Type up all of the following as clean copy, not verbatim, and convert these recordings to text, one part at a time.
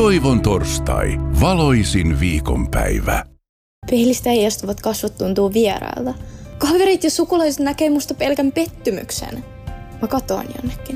Toivon torstai, valoisin viikonpäivä. Peilistä heijastuvat kasvot tuntuu vierailta. Kaverit ja sukulaiset näkee musta pelkän pettymyksen. Mä katoan jonnekin.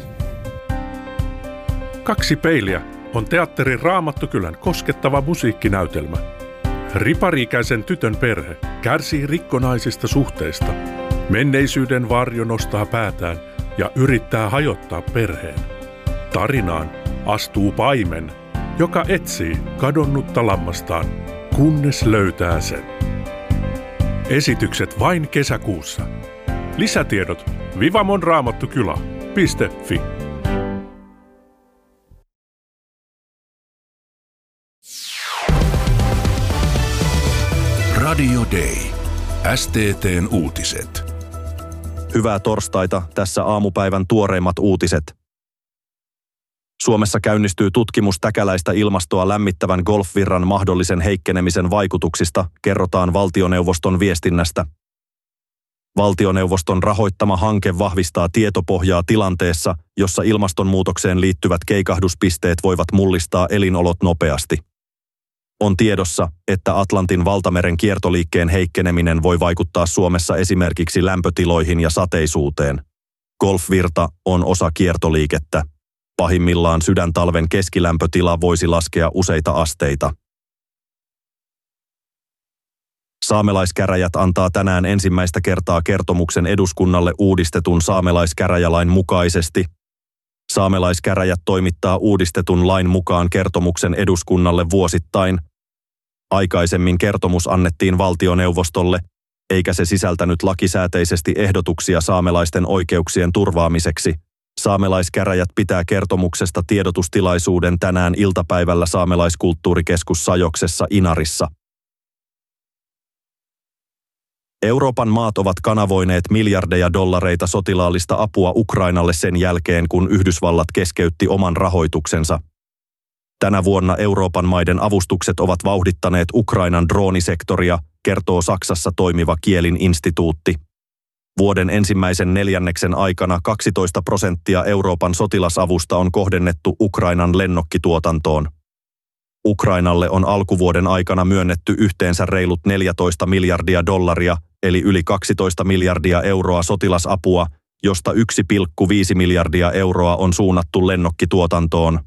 Kaksi peiliä on teatterin Raamattukylän koskettava musiikkinäytelmä. Ripari-ikäisen tytön perhe kärsii rikkonaisista suhteista. Menneisyyden varjo nostaa päätään ja yrittää hajottaa perheen. Tarinaan astuu paimen, joka etsii kadonnutta lammastaan, kunnes löytää sen. Esitykset vain kesäkuussa. Lisätiedot vivamonraamattokylä.fi. Radio Day. STT:n uutiset. Hyvää torstaita, tässä aamupäivän tuoreimmat uutiset. Suomessa käynnistyy tutkimus täkäläistä ilmastoa lämmittävän golfvirran mahdollisen heikkenemisen vaikutuksista, kerrotaan valtioneuvoston viestinnästä. Valtioneuvoston rahoittama hanke vahvistaa tietopohjaa tilanteessa, jossa ilmastonmuutokseen liittyvät keikahduspisteet voivat mullistaa elinolot nopeasti. On tiedossa, että Atlantin valtameren kiertoliikkeen heikkeneminen voi vaikuttaa Suomessa esimerkiksi lämpötiloihin ja sateisuuteen. Golfvirta on osa kiertoliikettä. Pahimmillaan sydäntalven keskilämpötila voisi laskea useita asteita. Saamelaiskäräjät antaa tänään ensimmäistä kertaa kertomuksen eduskunnalle uudistetun saamelaiskäräjälain mukaisesti. Saamelaiskäräjät toimittaa uudistetun lain mukaan kertomuksen eduskunnalle vuosittain. Aikaisemmin kertomus annettiin valtioneuvostolle, eikä se sisältänyt lakisääteisesti ehdotuksia saamelaisten oikeuksien turvaamiseksi. Saamelaiskäräjät pitää kertomuksesta tiedotustilaisuuden tänään iltapäivällä Saamelaiskulttuurikeskus Sajoksessa Inarissa. Euroopan maat ovat kanavoineet miljardeja dollareita sotilaallista apua Ukrainalle sen jälkeen, kun Yhdysvallat keskeytti oman rahoituksensa. Tänä vuonna Euroopan maiden avustukset ovat vauhdittaneet Ukrainan droonisektoria, kertoo Saksassa toimiva Kielin instituutti. Vuoden ensimmäisen neljänneksen aikana 12% Euroopan sotilasavusta on kohdennettu Ukrainan lennokkituotantoon. Ukrainalle on alkuvuoden aikana myönnetty yhteensä reilut 14 miljardia dollaria, eli yli 12 miljardia euroa sotilasapua, josta 1,5 miljardia euroa on suunnattu lennokkituotantoon.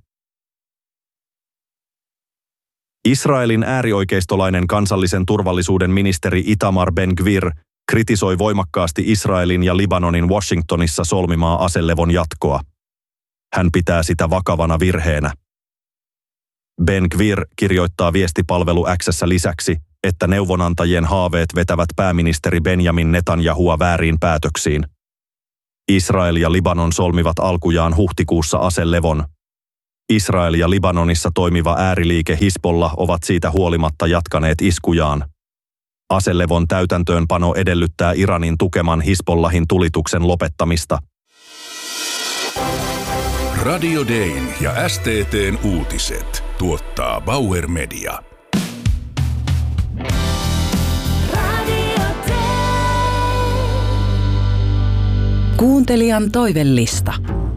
Israelin äärioikeistolainen kansallisen turvallisuuden ministeri Itamar Ben-Gvir kritisoi voimakkaasti Israelin ja Libanonin Washingtonissa solmimaa aselevon jatkoa. Hän pitää sitä vakavana virheenä. Ben-Gvir kirjoittaa viestipalvelu X:ssä lisäksi, että neuvonantajien haaveet vetävät pääministeri Benjamin Netanyahua vääriin päätöksiin. Israel ja Libanon solmivat alkujaan huhtikuussa aselevon. Israel ja Libanonissa toimiva ääriliike Hizbollah ovat siitä huolimatta jatkaneet iskujaan. Aselevon täytäntöönpano edellyttää Iranin tukeman Hizbollahin tulituksen lopettamista. Radio Dayn ja STT:n uutiset tuottaa Bauer Media. Kuuntelijan toivellista.